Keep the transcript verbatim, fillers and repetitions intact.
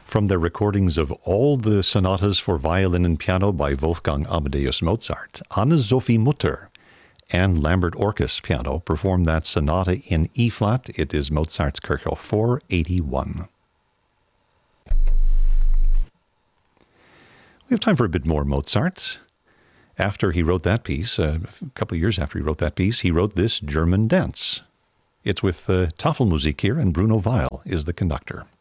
from the recordings of all the sonatas for violin and piano by Wolfgang Amadeus Mozart, Anne-Sophie Mutter and Lambert Orkus piano perform that sonata in E-flat. It is Mozart's Kirchhoff four eighty-one. We have time for a bit more Mozart. After he wrote that piece, uh, a couple of years after he wrote that piece, he wrote this German dance. It's with uh, Tafelmusik here, and Bruno Weil is the conductor.